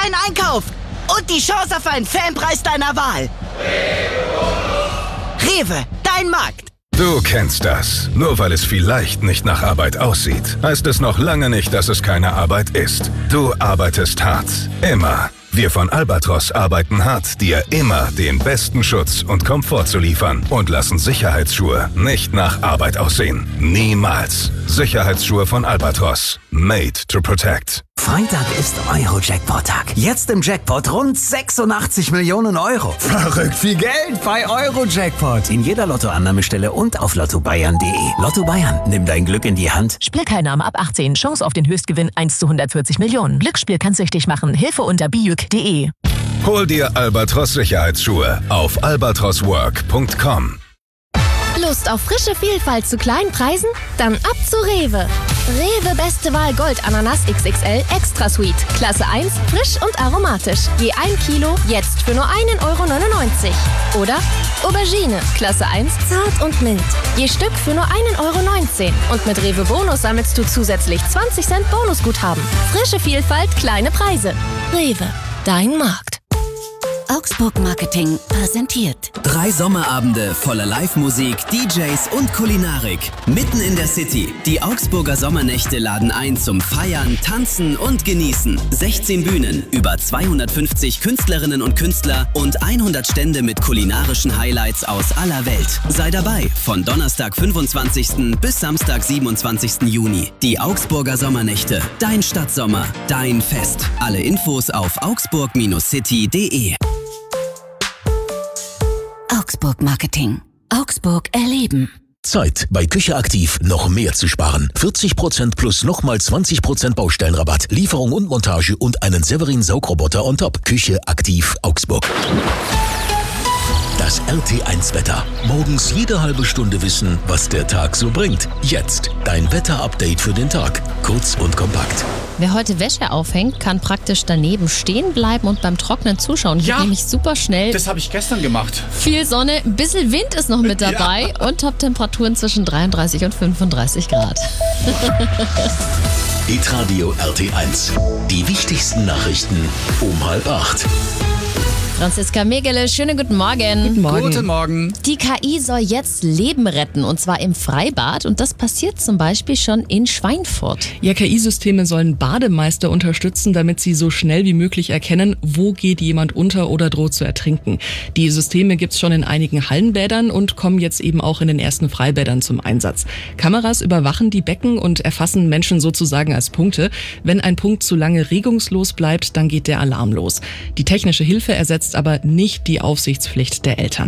deinen Einkauf und die Chance auf einen Fanpreis deiner Wahl. Rewe, dein Markt. Du kennst das. Nur weil es vielleicht nicht nach Arbeit aussieht, heißt es noch lange nicht, dass es keine Arbeit ist. Du arbeitest hart. Immer. Wir von Albatros arbeiten hart, dir immer den besten Schutz und Komfort zu liefern und lassen Sicherheitsschuhe nicht nach Arbeit aussehen. Niemals. Sicherheitsschuhe von Albatros. Made to protect. Freitag ist Euro-Jackpot-Tag. Jetzt im Jackpot rund 86 Millionen Euro. Verrückt viel Geld bei Euro-Jackpot. In jeder Lottoannahmestelle und auf lottobayern.de. Lotto Bayern, nimm dein Glück in die Hand. Spielteilnahme ab 18. Chance auf den Höchstgewinn 1 zu 140 Millionen. Glücksspiel kann süchtig machen. Hilfe unter bijuk.de. Hol dir Albatros Sicherheitsschuhe auf albatroswork.com. Lust auf frische Vielfalt zu kleinen Preisen? Dann ab zu Rewe. Rewe Beste Wahl Gold Ananas XXL Extra Sweet. Klasse 1, frisch und aromatisch. Je 1 Kilo, jetzt für nur 1,99 €. Oder Aubergine, Klasse 1, zart und mild. Je Stück für nur 1,19 €. Und mit Rewe Bonus sammelst du zusätzlich 20 Cent Bonusguthaben. Frische Vielfalt, kleine Preise. Rewe, dein Markt. Augsburg Marketing präsentiert 3 Sommerabende voller Live-Musik, DJs und Kulinarik. Mitten in der City. Die Augsburger Sommernächte laden ein zum Feiern, Tanzen und Genießen. 16 Bühnen, über 250 Künstlerinnen und Künstler und 100 Stände mit kulinarischen Highlights aus aller Welt. Sei dabei von Donnerstag 25. bis Samstag 27. Juni. Die Augsburger Sommernächte. Dein Stadtsommer, dein Fest. Alle Infos auf augsburg-city.de. Augsburg Marketing. Augsburg erleben. Zeit, bei Küche Aktiv noch mehr zu sparen. 40% plus nochmal 20% Baustellenrabatt, Lieferung und Montage und einen Severin Saugroboter on top. Küche Aktiv Augsburg. Das RT1-Wetter. Morgens jede halbe Stunde wissen, was der Tag so bringt. Jetzt dein Wetter-Update für den Tag. Kurz und kompakt. Wer heute Wäsche aufhängt, kann praktisch daneben stehen bleiben und beim Trocknen zuschauen. Geht nämlich super schnell. Das habe ich gestern gemacht. Viel Sonne, ein bisschen Wind ist noch mit dabei und Top-Temperaturen zwischen 33 und 35 Grad. Hitradio RT1. Die wichtigsten Nachrichten um 7:30. Franziska Megele, schönen guten Morgen. Guten Morgen. Guten Morgen. Die KI soll jetzt Leben retten, und zwar im Freibad. Und das passiert zum Beispiel schon in Schweinfurt. Ja, KI-Systeme sollen Bademeister unterstützen, damit sie so schnell wie möglich erkennen, wo geht jemand unter oder droht zu ertrinken. Die Systeme gibt's schon in einigen Hallenbädern und kommen jetzt eben auch in den ersten Freibädern zum Einsatz. Kameras überwachen die Becken und erfassen Menschen sozusagen als Punkte. Wenn ein Punkt zu lange regungslos bleibt, dann geht der Alarm los. Die technische Hilfe ersetzt aber nicht die Aufsichtspflicht der Eltern.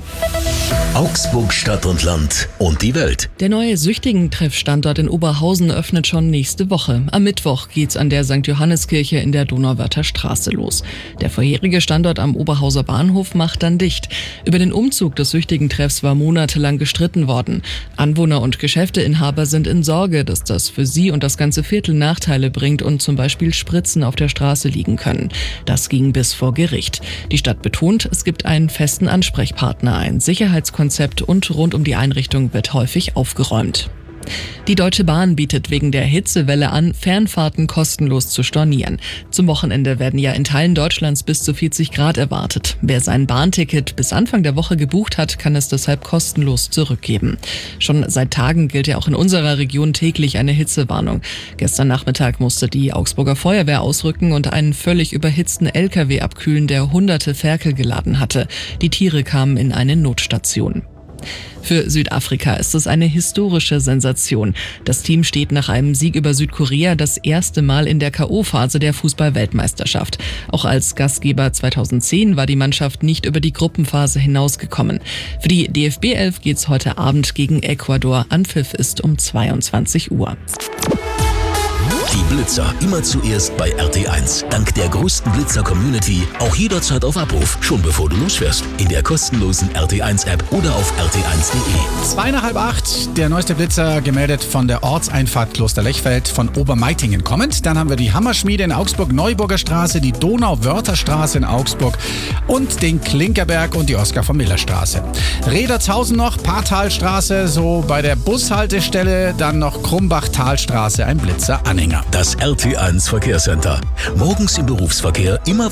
Augsburg Stadt und Land und die Welt. Der neue Süchtigen-Treffstandort in Oberhausen öffnet schon nächste Woche. Am Mittwoch geht's an der St. Johanneskirche in der Donauwörther Straße los. Der vorherige Standort am Oberhauser Bahnhof macht dann dicht. Über den Umzug des Süchtigen-Treffs war monatelang gestritten worden. Anwohner und Geschäfteinhaber sind in Sorge, dass das für sie und das ganze Viertel Nachteile bringt und zum Beispiel Spritzen auf der Straße liegen können. Das ging bis vor Gericht. Die Stadt betont, es gibt einen festen Ansprechpartner, ein Sicherheitskonzept und rund um die Einrichtung wird häufig aufgeräumt. Die Deutsche Bahn bietet wegen der Hitzewelle an, Fernfahrten kostenlos zu stornieren. Zum Wochenende werden ja in Teilen Deutschlands bis zu 40 Grad erwartet. Wer sein Bahnticket bis Anfang der Woche gebucht hat, kann es deshalb kostenlos zurückgeben. Schon seit Tagen gilt ja auch in unserer Region täglich eine Hitzewarnung. Gestern Nachmittag musste die Augsburger Feuerwehr ausrücken und einen völlig überhitzten LKW abkühlen, der hunderte Ferkel geladen hatte. Die Tiere kamen in eine Notstation. Für Südafrika ist es eine historische Sensation. Das Team steht nach einem Sieg über Südkorea das erste Mal in der K.O.-Phase der Fußball-Weltmeisterschaft. Auch als Gastgeber 2010 war die Mannschaft nicht über die Gruppenphase hinausgekommen. Für die DFB-11 geht's heute Abend gegen Ecuador. Anpfiff ist um 22 Uhr. Die Blitzer immer zuerst bei RT1. Dank der größten Blitzer-Community auch jederzeit auf Abruf, schon bevor du losfährst. In der kostenlosen RT1-App oder auf rt1.de. 7:30, der neueste Blitzer gemeldet von der Ortseinfahrt Klosterlechfeld von Obermeitingen kommend. Dann haben wir die Hammerschmiede in Augsburg, Neuburger Straße, die Donauwörther Straße in Augsburg und den Klinkerberg und die Oskar von Miller Straße. Redertshausen noch, Paartalstraße, so bei der Bushaltestelle, dann noch Krumbach-Talstraße, ein Blitzer-Anhänger. Das RT1 Verkehrscenter. Morgens im Berufsverkehr immer